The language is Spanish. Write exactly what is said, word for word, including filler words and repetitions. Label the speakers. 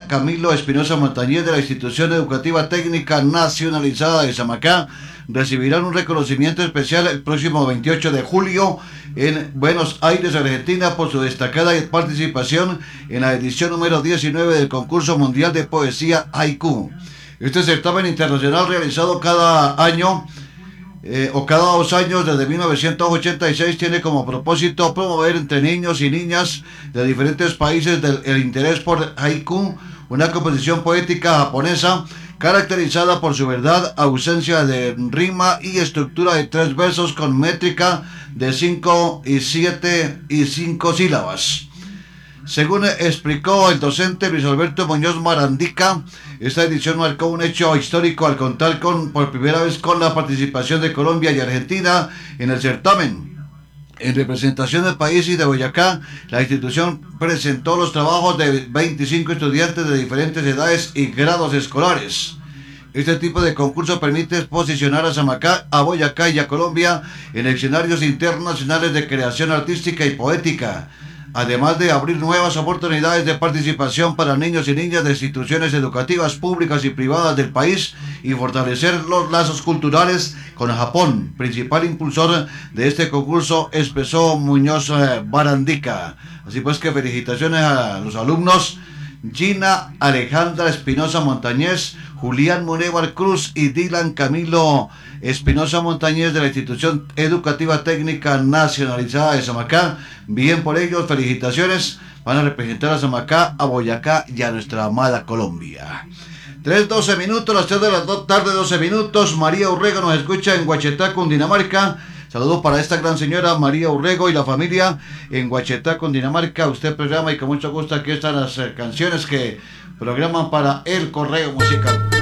Speaker 1: Camilo Espinosa Montañez de la Institución Educativa Técnica Nacionalizada de Samacá recibirán un reconocimiento especial el próximo veintiocho de julio en Buenos Aires, Argentina, por su destacada participación en la edición número diecinueve del concurso mundial de poesía Haiku. Este certamen internacional realizado cada año eh, o cada dos años desde mil novecientos ochenta y seis tiene como propósito promover entre niños y niñas de diferentes países del, el interés por Haiku, una composición poética japonesa caracterizada por su verdad, ausencia de rima y estructura de tres versos con métrica de cinco y siete y cinco sílabas. Según explicó el docente Luis Alberto Muñoz Marandica, esta edición marcó un hecho histórico al contar con por primera vez con la participación de Colombia y Argentina en el certamen. En representación del país y de Boyacá, la institución presentó los trabajos de veinticinco estudiantes de diferentes edades y grados escolares. Este tipo de concurso permite posicionar a Samacá, a Boyacá y a Colombia en escenarios internacionales de creación artística y poética, además de abrir nuevas oportunidades de participación para niños y niñas de instituciones educativas públicas y privadas del país y fortalecer los lazos culturales con Japón, principal impulsor de este concurso, expresó Muñoz eh, Barandica. Así pues que felicitaciones a los alumnos Gina Alejandra Espinosa Montañez, Julián Munevar Cruz y Dylan Camilo Espinosa Montañez de la Institución Educativa Técnica Nacionalizada de Samacá. Bien por ellos, felicitaciones. Van a representar a Samacá, a Boyacá y a nuestra amada Colombia. tres doce minutos, las tres de la tarde, doce minutos. María Urrego nos escucha en Guachetá, Cundinamarca. Saludos para esta gran señora María Urrego y la familia en Guachetá, Cundinamarca. Usted programa y con mucho gusto aquí están las eh, canciones que programan para el correo musical.